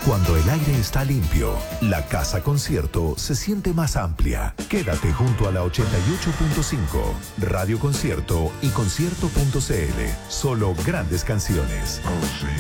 Cuando el aire está limpio, la casa concierto se siente más amplia. Quédate junto a la 88.5, Radio Concierto y concierto.cl. Solo grandes canciones.